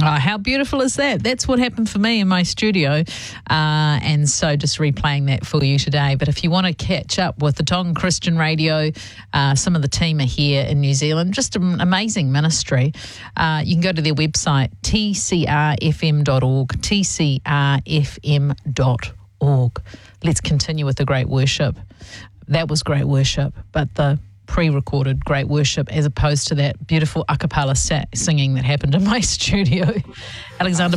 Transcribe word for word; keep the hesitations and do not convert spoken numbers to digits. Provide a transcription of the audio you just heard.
how beautiful is that? That's what happened for me in my studio. Uh, and so just replaying that for you today. But if you want to catch up with the Tongan Christian Radio, uh, some of the team are here in New Zealand. Just an amazing ministry. Uh, you can go to their website, t c r f m dot org, t c r f m dot org. Let's continue with the great worship. That was great worship, but the pre-recorded great worship as opposed to that beautiful a cappella singing that happened in my studio. Alexander